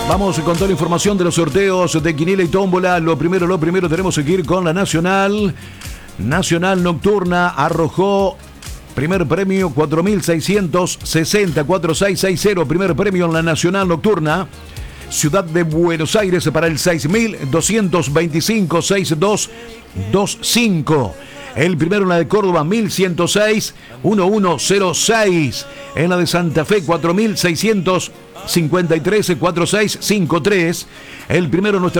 Vamos con toda la información de los sorteos de Quiniela y Tómbola. Lo primero, tenemos que ir con la Nacional. Nacional Nocturna arrojó primer premio 4.660, 4660. Primer premio en la Nacional Nocturna. Ciudad de Buenos Aires para el 6.225, 6225. El primero en la de Córdoba, 1.106, 1106. En la de Santa Fe, 4.653, 4653. El primero en nuestra